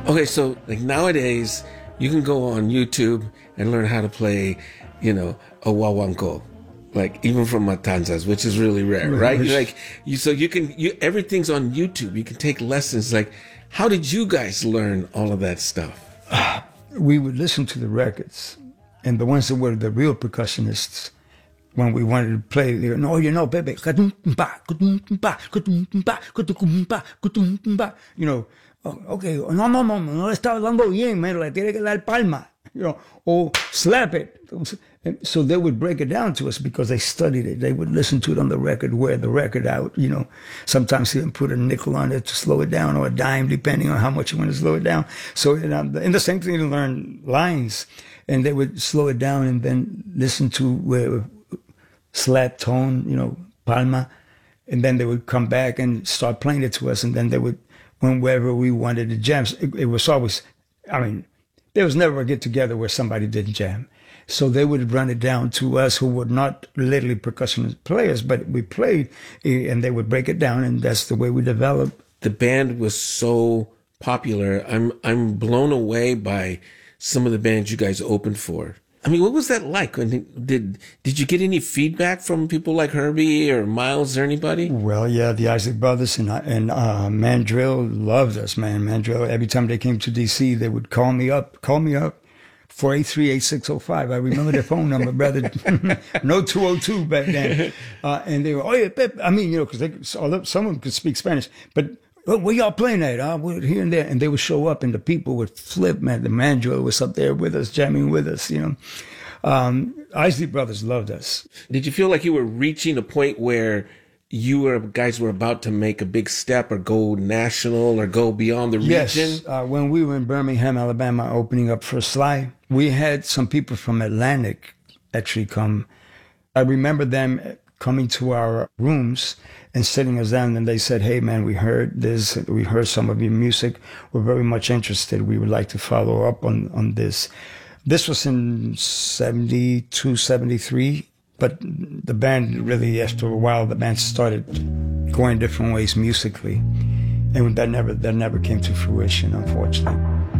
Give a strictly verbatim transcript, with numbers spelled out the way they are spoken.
Okay, so like nowadays, you can go on YouTube and learn how to play, you know, a wawanko, like even from Matanzas, which is really rare, right? Right. Like you, so you can, you everything's on YouTube. You can take lessons. Like, how did you guys learn all of that stuff? We would listen to the records, and the ones that were the real percussionists, when we wanted to play, they go, no, you know, baby, you know, oh, okay, no, no, no, no le está dando bien, man, le tiene que dar palma, you know, or slap it. And so they would break it down to us because they studied it. They would listen to it on the record, wear the record out, you know. Sometimes they would put a nickel on it to slow it down, or a dime, depending on how much you want to slow it down. So, you know, and the same thing, to learn lines, and they would slow it down and then listen to where slap tone, you know, palma, and then they would come back and start playing it to us, and then they would, whenever we wanted to jam, it, it was always, I mean, there was never a get-together where somebody didn't jam. So they would run it down to us, who were not literally percussion players, but we played, and they would break it down, and that's the way we developed. The band was so popular. I'm I'm blown away by some of the bands you guys opened for. I mean, what was that like? Did did you get any feedback from people like Herbie or Miles or anybody? Well, yeah, the Isaac Brothers and and uh, Mandrill loved us, man. Mandrill, every time they came to D C, they would call me up, call me up. four eight three, eight six zero five. I remember their phone number, brother. No two oh two back then. Uh, and they were, oh, yeah, Pep. I mean, you know, because some of them could speak Spanish. But oh, where y'all playing at? Uh, we're here and there. And they would show up, and the people would flip, man. The Mandrill was up there with us, jamming with us, you know. Um, Isley Brothers loved us. Did you feel like you were reaching a point where you were guys were about to make a big step or go national or go beyond the yes. region? Yes. Uh, when we were in Birmingham, Alabama, opening up for Sly, we had some people from Atlantic actually come. I remember them coming to our rooms and sitting us down, and they said, hey, man, we heard this. We heard some of your music. We're very much interested. We would like to follow up on, on this. This was in seventy-two, seventy-three. But the band really, after a while, the band started going different ways musically. And that never, that never came to fruition, unfortunately.